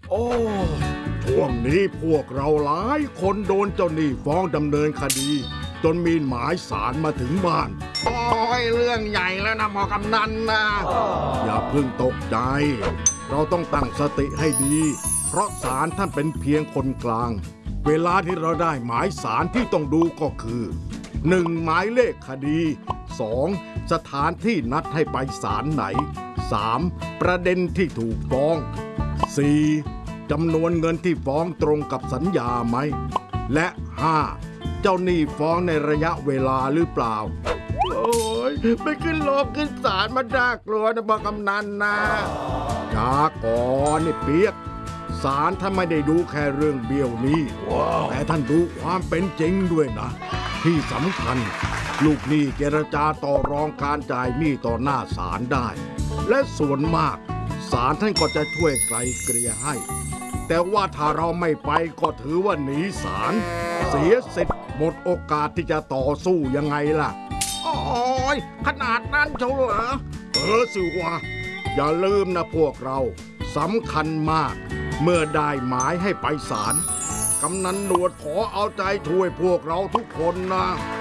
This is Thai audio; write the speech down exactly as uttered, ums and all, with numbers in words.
โอ้ช่วงนี้พวกเราหลายคนโดนเจ้าหนี้ฟ้องดำเนินคดีจนมีหมายศาลมาถึงบ้านโอ้ยเรื่องใหญ่แล้วนะพ่อกำนันนะอย่าเพิ่งตกใจเราต้องตั้งสติให้ดีเพราะศาลท่านเป็นเพียงคนกลางเวลาที่เราได้หมายศาลที่ต้องดูก็คือ หนึ่ง หมายเลขคดี สอง สถานที่นัดให้ไปศาลไหน สาม ประเด็นที่ถูกฟ้อง สี่ จำนวนเงินที่ฟ้องตรงกับสัญญาไหมและ ห้า เจ้าหนี้ฟ้องในระยะเวลาหรือเปล่าโอ้ยไม่ขึ้นโลกขึ้นศาลมาน่ากลัวนะพ่อกำนันนะช้าก่อนนี่เปียกศาลท่านไม่ได้ดูแค่เรื่องเบี้ยวนี้แต่ท่านดูความเป็นจริงด้วยนะที่สำคัญลูกหนี้เจรจาต่อรองการจ่ายหนี้ต่อหน้าศาลได้และส่วนมากศาลท่านก็จะช่วยไกลเกลี่ยให้แต่ว่าถ้าเราไม่ไปก็ถือว่าหนีศาลเสียสิทธิ์หมดโอกาสที่จะต่อสู้ยังไงล่ะโอ้ยขนาดนั้นเชียวเหรอเออสิวะอย่าลืมนะพวกเราสำคัญมากเมื่อได้หมายให้ไปศาลกำนันหนวดขอเอาใจช่วยพวกเราทุกคนนะ